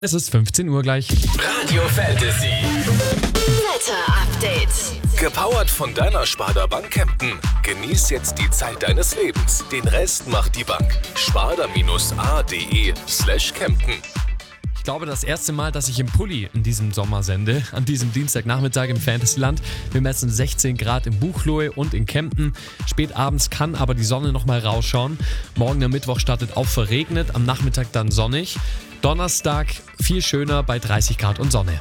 Es ist 15 Uhr gleich. Radio Fantasy. Wetter Update. Gepowert von deiner Sparda Bank Kempten. Genieß jetzt die Zeit deines Lebens. Den Rest macht die Bank. sparda-a.de/Kempten. Ich glaube, das erste Mal, dass ich im Pulli in diesem Sommer sende, an diesem Dienstagnachmittag im Fantasyland. Wir messen 16 Grad in Buchloe und in Kempten. Spätabends kann aber die Sonne nochmal rausschauen. Morgen der Mittwoch startet auch verregnet, am Nachmittag dann sonnig. Donnerstag viel schöner bei 30 Grad und Sonne.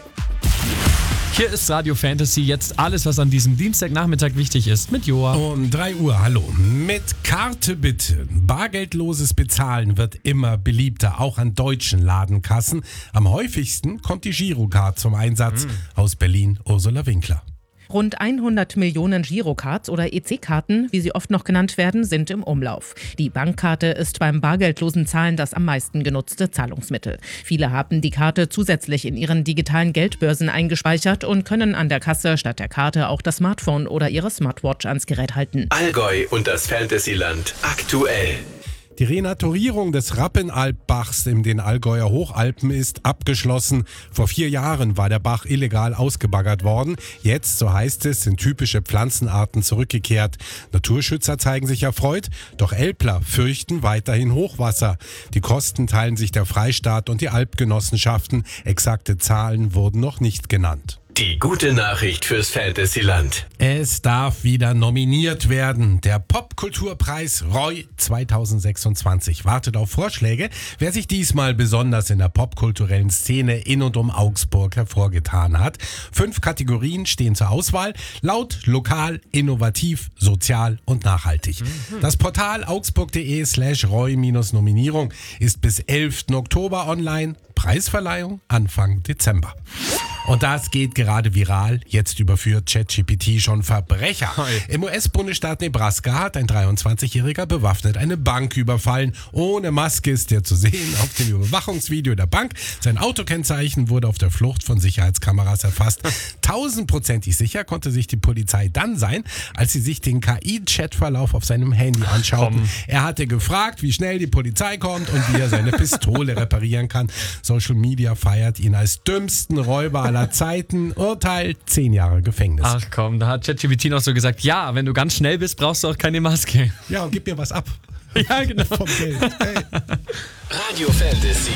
Hier ist Radio Fantasy, jetzt alles, was an diesem Dienstagnachmittag wichtig ist, mit Joa. Um 3 Uhr, hallo. Mit Karte bitte. Bargeldloses Bezahlen wird immer beliebter, auch an deutschen Ladenkassen. Am häufigsten kommt die Girocard zum Einsatz. Aus Berlin, Ursula Winkler. Rund 100 Millionen Girocards oder EC-Karten, wie sie oft noch genannt werden, sind im Umlauf. Die Bankkarte ist beim bargeldlosen Zahlen das am meisten genutzte Zahlungsmittel. Viele haben die Karte zusätzlich in ihren digitalen Geldbörsen eingespeichert und können an der Kasse statt der Karte auch das Smartphone oder ihre Smartwatch ans Gerät halten. Allgäu und das Fantasyland aktuell. Die Renaturierung des Rappenalpbachs in den Allgäuer Hochalpen ist abgeschlossen. Vor 4 Jahren war der Bach illegal ausgebaggert worden. Jetzt, so heißt es, sind typische Pflanzenarten zurückgekehrt. Naturschützer zeigen sich erfreut, doch Elbler fürchten weiterhin Hochwasser. Die Kosten teilen sich der Freistaat und die Alpgenossenschaften. Exakte Zahlen wurden noch nicht genannt. Die gute Nachricht fürs Fantasyland. Es darf wieder nominiert werden. Der Popkulturpreis Roy 2026 wartet auf Vorschläge, wer sich diesmal besonders in der popkulturellen Szene in und um Augsburg hervorgetan hat. 5 Kategorien stehen zur Auswahl: laut, lokal, innovativ, sozial und nachhaltig. Das Portal augsburg.de/Roy-Nominierung ist bis 11. Oktober online. Preisverleihung Anfang Dezember. Und das geht gerade viral. Jetzt überführt ChatGPT schon Verbrecher. Im US-Bundesstaat Nebraska hat ein 23-Jähriger bewaffnet eine Bank überfallen. Ohne Maske ist er zu sehen auf dem Überwachungsvideo der Bank. Sein Autokennzeichen wurde auf der Flucht von Sicherheitskameras erfasst. 1000%ig sicher konnte sich die Polizei dann sein, als sie sich den KI-Chatverlauf auf seinem Handy anschauten. Er hatte gefragt, wie schnell die Polizei kommt und wie er seine Pistole reparieren kann. Social Media feiert ihn als dümmsten Räuber aller Zeiten. Urteil 10 Jahre Gefängnis. Ach komm, da hat ChatGPT noch so gesagt, ja, wenn du ganz schnell bist, brauchst du auch keine Maske. Ja, und gib mir was ab. Ja, genau. Vom Geld. Hey. Radio Fantasy.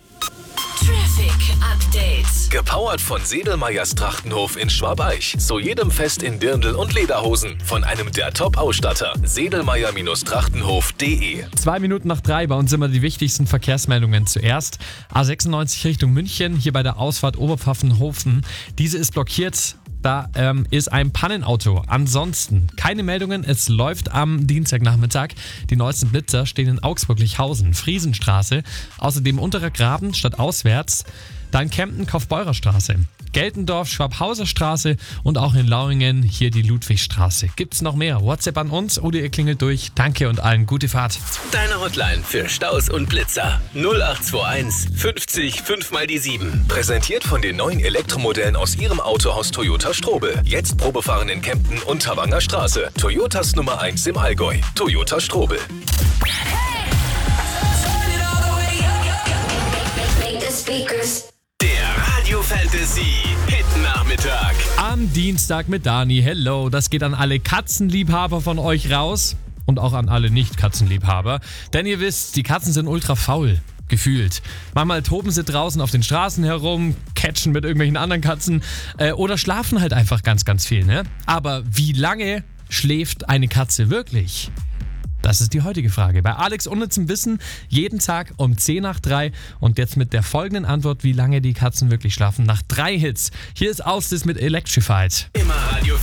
Traffic Update. Gepowert von Sedelmeyers Trachtenhof in Schwabeich. Zu jedem Fest in Dirndl und Lederhosen. Von einem der Top-Ausstatter. Sedelmeyer-Trachtenhof.de. 2 Minuten nach 3, bei uns immer die wichtigsten Verkehrsmeldungen zuerst. A96 Richtung München, hier bei der Ausfahrt Oberpfaffenhofen. Diese ist blockiert. Da ist ein Pannenauto. Ansonsten keine Meldungen. Es läuft am Dienstagnachmittag. Die neuesten Blitzer stehen in Augsburg-Lichhausen, Friesenstraße. Außerdem Unterer Graben statt auswärts. Dann Kempten, Kaufbeurerstraße. Geltendorf, Schwabhauser Straße und auch in Lauingen hier die Ludwigstraße. Gibt's noch mehr? WhatsApp an uns oder ihr klingelt durch. Danke und allen gute Fahrt. Deine Hotline für Staus und Blitzer. 0821 50 5 mal die 7. Präsentiert von den neuen Elektromodellen aus ihrem Autohaus Toyota Strobel. Jetzt Probefahren in Kempten und Tavanger Straße. Toyotas Nummer 1 im Allgäu. Toyota Strobel. Der Radio Fantasy Hit Nachmittag. Am Dienstag mit Dani. Hello, das geht an alle Katzenliebhaber von euch raus und auch an alle Nicht-Katzenliebhaber. Denn ihr wisst, die Katzen sind ultra faul. Gefühlt. Manchmal toben sie draußen auf den Straßen herum, catchen mit irgendwelchen anderen Katzen oder schlafen halt einfach ganz, ganz viel. Ne? Aber wie lange schläft eine Katze wirklich? Das ist die heutige Frage. Bei Alex unnützem Wissen jeden Tag um 10 nach 3 und jetzt mit der folgenden Antwort, wie lange die Katzen wirklich schlafen. Nach 3 Hits. Hier ist Austis mit Electrified. Immer Radio